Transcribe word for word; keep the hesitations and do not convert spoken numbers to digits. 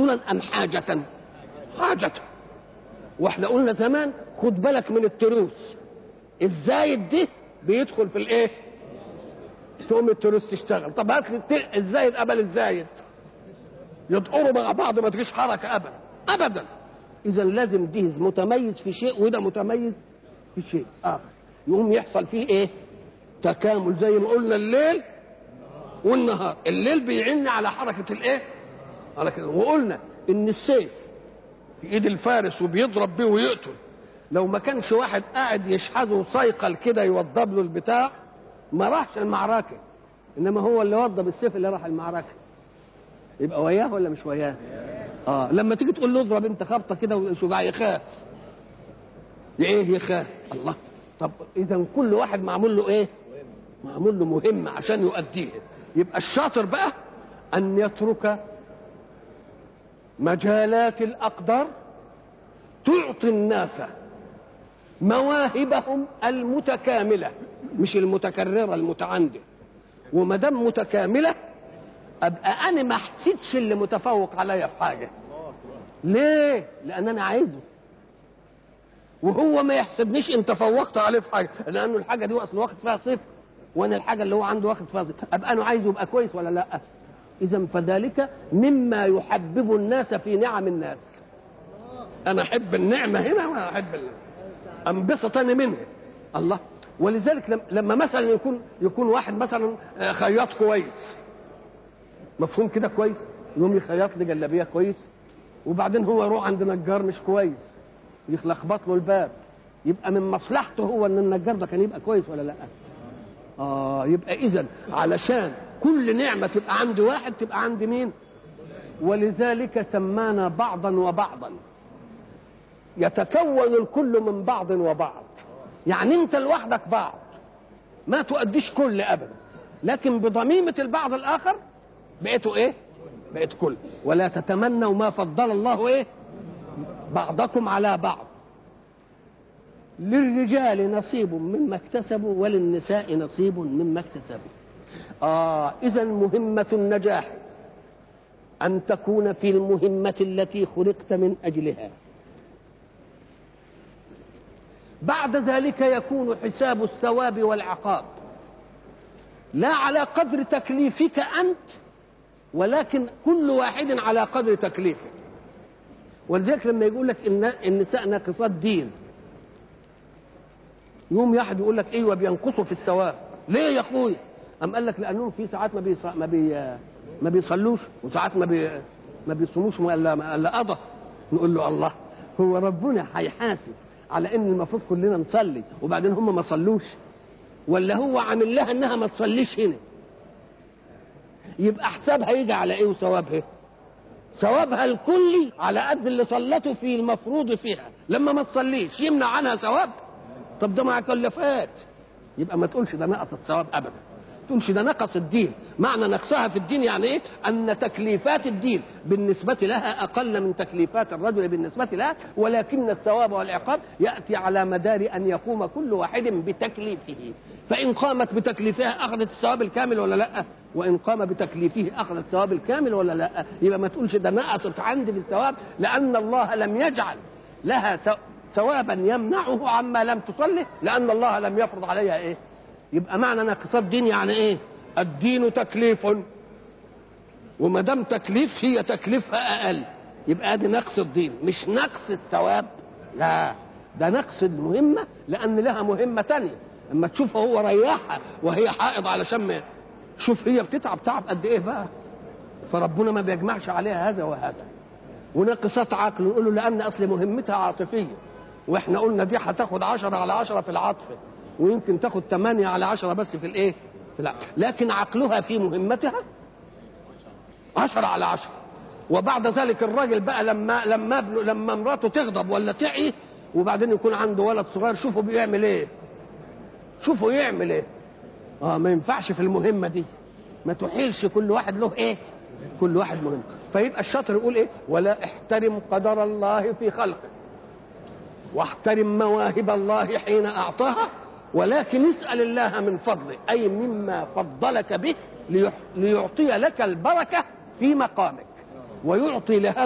تفضلا ام حاجه؟ حاجه. واحنا قلنا زمان خد بالك من التروس، الزايد دي بيدخل في الايه؟ تقوم التروس تشتغل. طب هات لي الزايد قبل الزايد يدقروا مع بعض ما تجيش حركه ابدا ابدا. اذا لازم دي متميز في شيء وده متميز في شيء اخر، يقوم يحصل فيه ايه؟ تكامل. زي ما قلنا الليل والنهار، الليل بيعن على حركه الايه؟ على كده. وقلنا ان السيف في ايد الفارس وبيضرب بيه ويقتل، لو ما كانش واحد قاعد يشحذه وصيقل كده يوضب له البتاع ما راحش المعركه، انما هو اللي وضب السيف اللي راح المعركه، يبقى وياه ولا مش وياه؟ اه لما تيجي تقول له اضرب انت خبطه كده وشجاع يخاف. ايه يخاف؟ الله. طب اذا كل واحد معمول له ايه؟ معمول له مهمه عشان يؤديها. يبقى الشاطر بقى ان يترك مجالات الاقدار تعطي الناس مواهبهم المتكامله مش المتكرره المتعندة. وما دام متكامله ابقى انا ما احسدش اللي متفوق عليا في حاجه. ليه؟ لان انا عايزه، وهو ما يحسدنيش ان تفوقت عليه في حاجه، لانه الحاجه دي اصل واخد فيها صفر وانا الحاجه اللي هو عنده واخد فيها صفر، ابقى انا عايزه يبقى كويس ولا لا؟ اذا فذلك مما يحبب الناس في نعم الناس. انا احب النعمه هنا وانا احب انبسط انا منها. الله. ولذلك لما مثلا يكون يكون واحد مثلا خياط كويس، مفهوم كده كويس، يقوم يخيط لي جلابيه كويس، وبعدين هو يروح عند نجار مش كويس يخلخبط له الباب، يبقى من مصلحته هو ان النجار ده كان يبقى كويس ولا لا؟ اه يبقى اذا علشان كل نعمه تبقى عند واحد تبقى عند مين؟ ولذلك سمانا بعضا وبعضا، يتكون الكل من بعض وبعض. يعني انت لوحدك بعض ما تؤديش كل ابدا، لكن بضميمه البعض الاخر بقيتوا ايه؟ بقيت كل. ولا تتمنوا ما فضل الله ايه؟ بعضكم على بعض. للرجال نصيب مما اكتسبوا وللنساء نصيب مما اكتسبوا. آه إذا مهمة النجاح أن تكون في المهمة التي خلقت من أجلها. بعد ذلك يكون حساب الثواب والعقاب لا على قدر تكليفك أنت، ولكن كل واحد على قدر تكليفه. ولذلك لما يقول لك إن النساء ناقصات دين، يوم واحد يقول لك ايوه بينقصوا في الثواب. ليه يا اخويا؟ ام قال لك لانهم في ساعات ما بيص... ما بي... ما بيصلوش، وساعات ما بي... ما بيصوموش الا الا قضى. نقول له الله، هو ربنا هيحاسب على ان المفروض كلنا نصلي وبعدين هم ما صلوش؟ ولا هو عامل لها انها ما تصليش هنا؟ يبقى حسابها يجي على ايه وثوابها؟ ثوابها الكلي على قد اللي صلته في المفروض فيها. لما ما تصليش يمنع عنها ثواب؟ طب ده مع كلفات. يبقى ما تقولش ده نقص الثواب ابدا، تقولش ده نقص الدين. معنى نقصها في الدين يعني ايه؟ ان تكليفات الدين بالنسبه لها اقل من تكليفات الرجل بالنسبه لها، ولكن الثواب والعقاب ياتي على مدار ان يقوم كل واحد بتكليفه. فان قامت بتكليفها اخذت الثواب الكامل ولا لا؟ وان قام بتكليفه اخذ الثواب الكامل ولا لا؟ يبقى ما تقولش ده نقصت عندي في الثواب، لان الله لم يجعل لها ثوابا يمنعه عما لم تصله، لان الله لم يفرض عليها ايه؟ يبقى معنى ناقصات دين يعني ايه؟ الدين تكليف، وما دام تكليف هي تكليفها اقل، يبقى دي نقص الدين مش نقص الثواب. لا، ده نقص المهمه، لان لها مهمه تانية. اما تشوف هو ريحها وهي حائض علشان ما شوف هي بتتعب تعب قد ايه بقى، فربنا ما بيجمعش عليها هذا وهذا. وناقصات عقل نقول له لان اصل مهمتها عاطفيه، واحنا قلنا دي هتاخد عشرة على عشرة في العطف، ويمكن تاخد ثمانية على عشرة بس في الايه؟ في العقل. لكن عقلها في مهمتها عشرة على عشرة. وبعد ذلك الراجل بقى لما لما ابنه لما مراته تغضب ولا تعي وبعدين يكون عنده ولد صغير، شوفوا بيعمل ايه؟ شوفوا يعمل ايه؟ اه ما ينفعش في المهمه دي، ما تحيلش كل واحد له ايه؟ كل واحد مهم. فيبقى الشاطر يقول ايه؟ ولا احترم قدر الله في خلقه، واحترم مواهب الله حين اعطاها، ولكن اسال الله من فضله، اي مما فضلك به ليعطي لك البركه في مقامك، ويعطي لهذا